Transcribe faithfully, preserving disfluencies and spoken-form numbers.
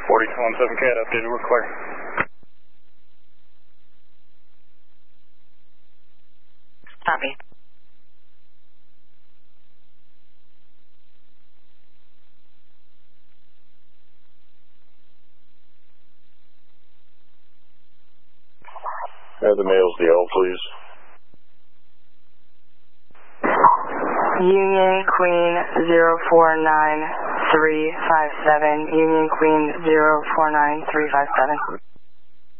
forty-two one seven cat updated, we're clear. Copy. Have the males D L, please. Union Queen zero four nine three five seven. Union Queen zero four nine three five seven.